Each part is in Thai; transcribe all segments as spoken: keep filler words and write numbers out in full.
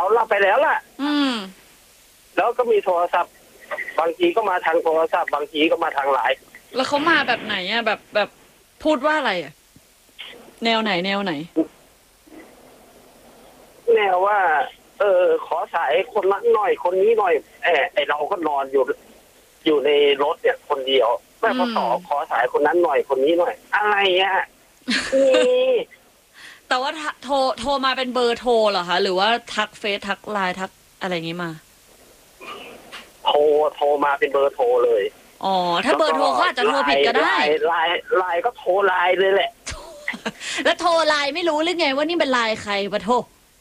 หลับไปแล้วล่ะอืมแล้วก็มีโทรศัพท์บางทีก็มาทางโทรศัพท์บางทีก็มาทางไลน์แล้วเขามาแบบไหนอ่ะแบบแบบพูดว่าอะไรอ่ะแนวไหนแนวไหนแนวว่า เออขอสายคนนั้นหน่อยคนนี้หน่อยแอบไอเราก็นอนอยู่อยู่ในรถเนี่ยคนเดียวแม่พอต่อขอสายคนนั้นหน่อยคนนี้หน่อยอะไรอ่ะนี่แต่ว่าโทรโทรมาเป็นเบอร์โทรเหรอคะหรือว่าทักเฟซทักไลน์ทักอะไรอย่างงี้มาโทรโทรมาเป็นเบอร์โทรเลยอ๋อถ้าเบอร์โทรเขาอาจจะโทรผิดก็ได้ไลน์ไลน์ก็โทรไลน์เลยแหละแล้วโทรไลน์ไม่รู้หรือไงว่านี่เป็นไลน์ใครปะโทร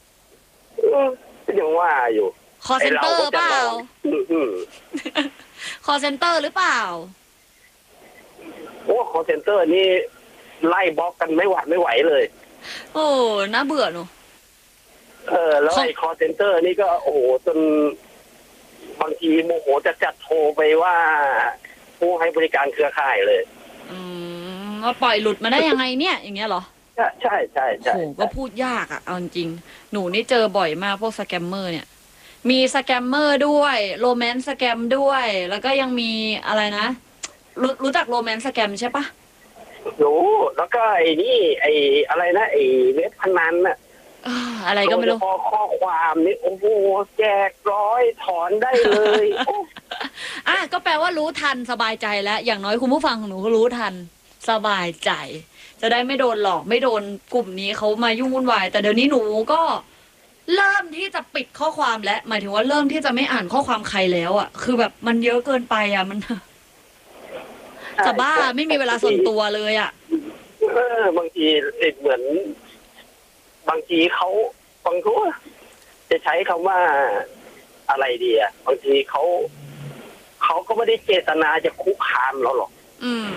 ยังว่าอยู่คอเซ็นเตอร์เปล่าคอเซ็นเตอร์หรือเปล่าโอ้คอเซ็นเตอร์นี่ไล่บล็อกกันไม่หวัดไม่ไหวเลยโอ้น่าเบื่อเนอะเออแล้วไอ้คอเซ็นเตอร์นี่ก็โอ้โหจนบางทีโมโหจะจัดโทรไปว่าผู้ให้บริการเครือข่ายเลยอืมว่าปล่อยหลุดมาได้ยังไงเนี่ยอย่างเงี้ยเหรอใช่ใช่ใช่ใช่โอ้ก็พูดยากอ่ะเอาจริงหนูนี่เจอบ่อยมากพวกสแกมเมอร์เนี่ยมีสแกมเมอร์ด้วยโรแมนต์สแกมด้วยแล้วก็ยังมีอะไรนะรู้รู้จักโรแมนต์สแกมใช่ปะรู้แล้วก็ไอ้นี่ไอ้อะไรนะไอ้เว็บพนันน่ะอะไรก็ไม่รู้พอข้อความนี่โอ้โหแจกร้อยถอนได้เลยอ่ะก็แปลว่ารู้ทันสบายใจแล้วอย่างน้อยคุณผู้ฟังของหนูก็รู้ทันสบายใจจะได้ไม่โดนหลอกไม่โดนกลุ่มนี้เขามายุ่งวุ่นวายแต่เดี๋ยวนี้หนูก็เริ่มที่จะปิดข้อความและหมายถึงว่าเริ่มที่จะไม่อ่านข้อความใครแล้วอ่ะคือแบบมันเยอะเกินไปอ่ะมันจะบ้าไม่มีเวลาส่วนตัวเลยอ่ะเออบางทีเหมือนบางทีเขาบางทีจะใช้คำว่าอะไรดีอ่ะบางทีเขาเขาก็ไม่ได้เจตนาจะคุกคามเราหรอกอืม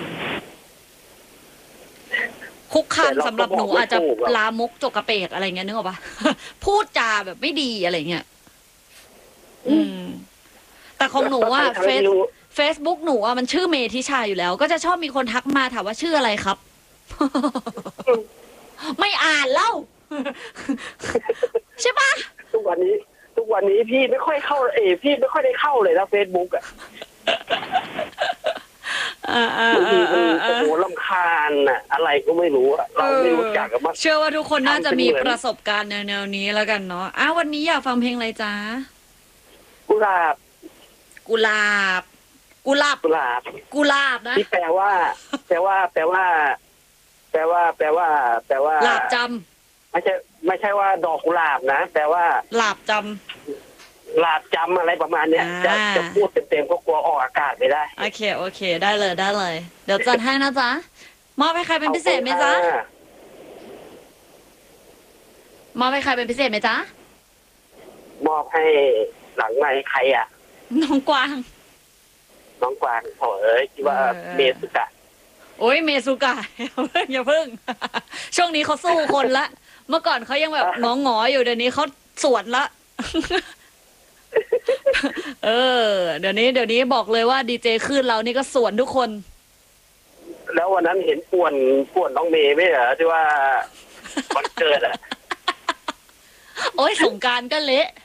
คุกคามสำหรับหนูอาจจะลามกจกกระเปกอะไรเงี้ยนึกออกปะพูดจาแบบไม่ดีอะไรเงี้ยอืมแต่ของหนูอ่ะเฟซเฟซบุ๊กหนูอ่ะมันชื่อเมธิชาอยู่แล้วก็จะชอบมีคนทักมาถามว่าชื่ออะไรครับไม่อ่านเล่าใช่ปะทุกวันนี้ทุกวันนี้พี่ไม่ค่อยเข้าเอพี่ไม่ค่อยได้เข้าเลยนะเฟซบุ๊กอ่ะบางทีมันโอ้โหรำคาญน่ะอะไรก็ไม่รู้อ่ะเราไม่รู้จักกันมาเชื่อว่าทุกคนน่าจะมีประสบการณ์แนวๆนี้แล้วกันเนาะอ้าววันนี้อยากฟังเพลงอะไรจ๊ะกุหลาบกุหลาบกุหลาบกุหลาบกุหลาบนะที่แปลว่าแปลว่าแปลว่าแปลว่าแปลว่าแปลว่าหลาบจำไม่ใช่ไม่ใช่ว่าดอกกุหลาบนะแปลว่าหลาบจำหลาบจำอะไรประมาณเนี้ยจะจะพูดเต็มๆก็กลัวออกอากาศไม่ได้โอเคโอเคได้เลยได้เลยเดี๋ยวจัดให้นะจ๊ะมอบให้ใครเป็นพิเศษไหมจ๊ะมอบให้ใครเป็นพิเศษไหมจ๊ะมอบให้หลังไมค์ใครอ่ะน้องกวางน้องกวางโถเอ้ยคิดว่าเมสุกะโอ้ยเมสุกะอย่าเพิ่งช่วงนี้เขาสู้คนละเมื่อก่อนเขายังแบบงอๆอยู่เดี๋ยวนี้เขาสวนละเออเดี๋ยวนี้เดี๋ยวนี้บอกเลยว่าดีเจขึ้นเรานี่ก็สวนทุกคนแล้ววันนั้นเห็นป่วนป่วนน้องเมย์ไหมเหรอที่ว่าวันเกิดอ่ะโอ้ยสงกรานต์ก็เละ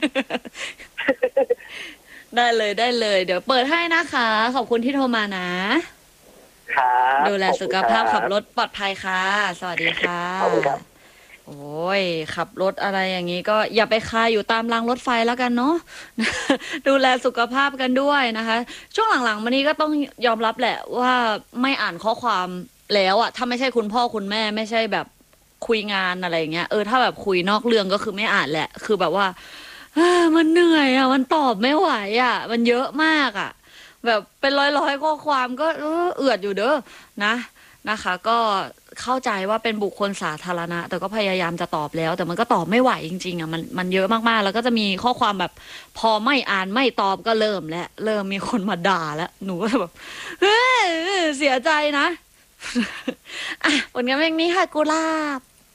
ได้เลยได้เลยเดี๋ยวเปิดให้นะคะขอบคุณที่โทรมานะครับดูแลสุขภาพขับรถปลอดภัยค่ะสวัสดีค่ะโอ้ยขับรถอะไรอย่างนี้ก็อย่าไปคาอยู่ตามรางรถไฟแล้วกันเนาะดูแลสุขภาพกันด้วยนะคะช่วงหลังๆมานี้ก็ต้องยอมรับแหละว่าไม่อ่านข้อความแล้วอะถ้าไม่ใช่คุณพ่อคุณแม่ไม่ใช่แบบคุยงานอะไรอย่างเงี้ยเออถ้าแบบคุยนอกเรื่องก็คือไม่อ่านแหละคือแบบว่ามันเหนื่อยอ่ะมันตอบไม่ไหวอ่ะมันเยอะมากอ่ะแบบเป็นร้อยร้อยข้อความก็เออเอือดอยู่เด้อนะนะคะก็เข้าใจว่าเป็นบุคคลสาธารณะแต่ก็พยายามจะตอบแล้วแต่มันก็ตอบไม่ไหวจริงๆอ่ะมันมันเยอะมากๆแล้วก็จะมีข้อความแบบพอไม่อ่านไม่ตอบก็เริ่มแล้วเริ่มมีคนมาด่าแล้วหนูก็แบบเฮ้ยเสียใจนะอ่ะผลงานเพลงนี้ค่ะกุหลาบ